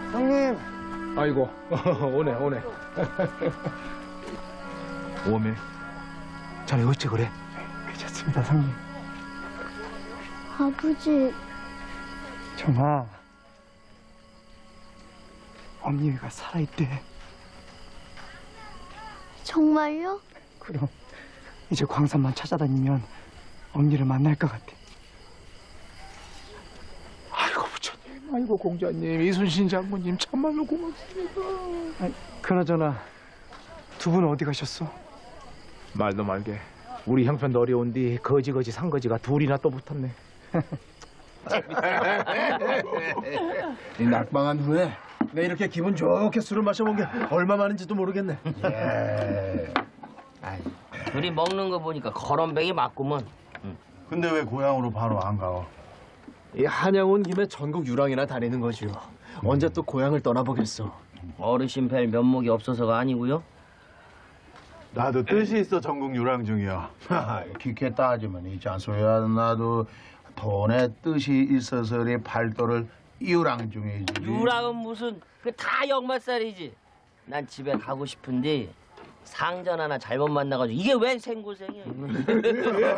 형님. 아이고, 오네. 오메, 자네 어째 그래? 괜찮습니다, 형님. 아버지, 정아, 엄니가 살아있대. 정말요? 그럼 이제 광산만 찾아다니면 엄니를 만날 것 같아. 아이고 부처님, 아이고 공자님, 이순신 장군님 참말로 고맙습니다. 아니, 그나저나 두 분은 어디 가셨어? 말도 말게, 우리 형편도 어려운디 거지 상거지가 둘이나 또 붙었네. 이 낙방한 후에 내가 이렇게 기분 좋게 술을 마셔본 게 얼마 만인지도 모르겠네. 둘이 먹는 거 보니까 거런뱅이 맞구먼. 근데 왜 고향으로 바로 안 가? 이 한양 온 김에 전국 유랑이나 다니는 거지요. 언제 또 고향을 떠나보겠어. 어르신 뵐 면목이 없어서가 아니고요. 나도 뜻이 있어 전국 유랑 중이야. 깊게 따지면 있지 않소야. 나도 돈에 뜻이 있어서리 팔도를 유랑 중이지. 유랑은 무슨 그 다 역마살이지. 난 집에 가고 싶은데 상전 하나 잘못 만나가지고 이게 웬 생고생이야.